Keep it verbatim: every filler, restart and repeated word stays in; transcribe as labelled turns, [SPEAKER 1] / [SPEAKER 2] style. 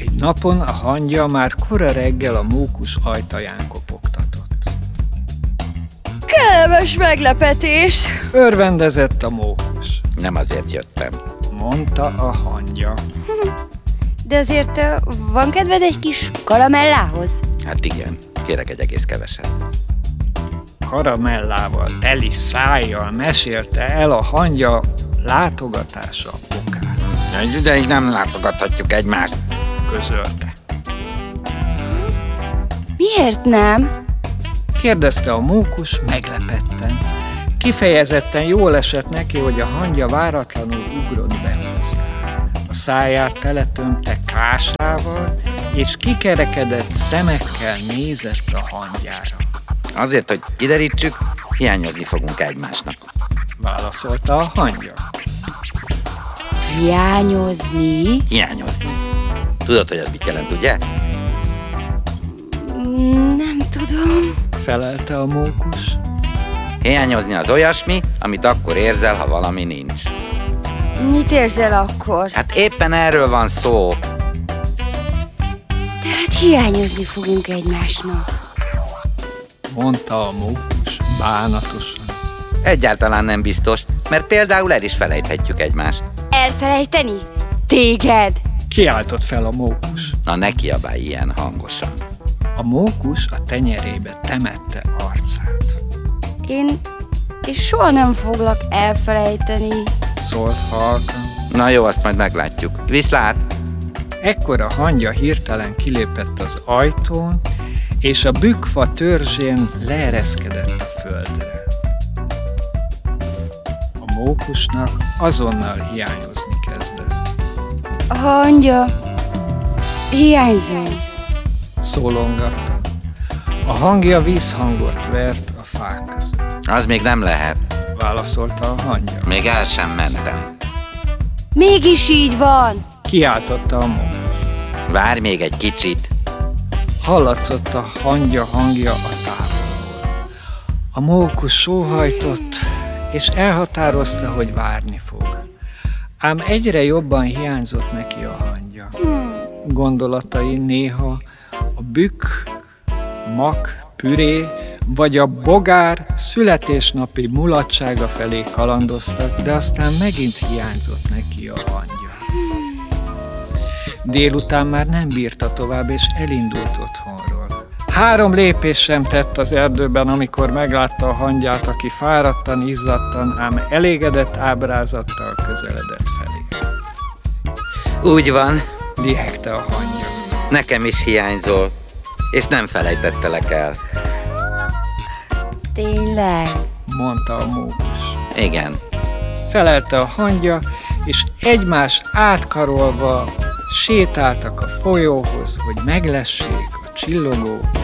[SPEAKER 1] Egy napon a hangya már kora reggel a mókus ajtaján kopogtatott.
[SPEAKER 2] Kellemes meglepetés!
[SPEAKER 1] Örvendezett a mókus.
[SPEAKER 3] Nem azért jöttem,
[SPEAKER 1] mondta a hangya.
[SPEAKER 2] De azért van kedved egy kis karamellához?
[SPEAKER 3] Hát igen, kérek egy egész keveset.
[SPEAKER 1] Karamellával, teli szájjal mesélte el a hangya látogatása a pokát.
[SPEAKER 3] Egy ideig nem látogathatjuk egymást,
[SPEAKER 1] közölte.
[SPEAKER 2] Miért nem?
[SPEAKER 1] Kérdezte a mókus meglepetten. Kifejezetten jól esett neki, hogy a hangya váratlanul ugrott be hozzá. A száját teletömte kásával, és kikerekedett szemekkel nézett a hangyára.
[SPEAKER 3] Azért, hogy kiderítsük, hiányozni fogunk egymásnak,
[SPEAKER 1] válaszolta a hangya.
[SPEAKER 2] Hiányozni?
[SPEAKER 3] Hiányozni. Tudod, hogy az mit jelent, ugye?
[SPEAKER 2] Nem tudom.
[SPEAKER 1] Felelte a mókus.
[SPEAKER 3] Hiányozni az olyasmi, amit akkor érzel, ha valami nincs.
[SPEAKER 2] Mit érzel akkor?
[SPEAKER 3] Hát éppen erről van szó.
[SPEAKER 2] Tehát hiányozni fogunk egymásnak,
[SPEAKER 1] mondta a mókus bánatosan.
[SPEAKER 3] Egyáltalán nem biztos, mert például el is felejthetjük egymást.
[SPEAKER 2] Elfelejteni? Téged?
[SPEAKER 1] Kiáltott fel a mókus.
[SPEAKER 3] Na ne kiabálj ilyen hangosan.
[SPEAKER 1] A mókus a tenyerébe temette arcát.
[SPEAKER 2] Én, én soha nem foglak elfelejteni,
[SPEAKER 1] szólt halkan.
[SPEAKER 3] Na jó, azt majd meglátjuk. Viszlát!
[SPEAKER 1] Ekkor a hangya hirtelen kilépett az ajtón, és a bükkfa törzsén leereszkedett a földre. A mókusnak azonnal hiányozni kezdett.
[SPEAKER 2] Hangya, hiányzom,
[SPEAKER 1] szólongatta. A hangja vízhangot vert a fák között.
[SPEAKER 3] Az még nem lehet,
[SPEAKER 1] válaszolta a hangya.
[SPEAKER 3] még el sem mentem.
[SPEAKER 2] Mégis így van.
[SPEAKER 1] Kiáltotta a mókus.
[SPEAKER 3] Várj még egy kicsit.
[SPEAKER 1] Hallatszott a hangya hangja a távolból. A mókus sóhajtott, és elhatározta, hogy várni fog. Ám egyre jobban hiányzott neki a hangya. Gondolatai néha a bükk, mak, püré, vagy a bogár születésnapi mulatsága felé kalandoztak, de aztán megint hiányzott neki a hangya. Délután már nem bírta tovább, és elindult otthonról. Három lépés sem tett az erdőben, amikor meglátta a hangyát, aki fáradtan, izzadtan, ám elégedett ábrázattal közeledett felé.
[SPEAKER 3] Úgy van,
[SPEAKER 1] lihegte a hangya.
[SPEAKER 3] Nekem is hiányzol, és nem felejtettelek el.
[SPEAKER 2] Tényleg?
[SPEAKER 1] Mondta a mókus.
[SPEAKER 3] Igen.
[SPEAKER 1] Felelte a hangya, és egymás átkarolva sétáltak a folyóhoz, hogy meglessék a csillogó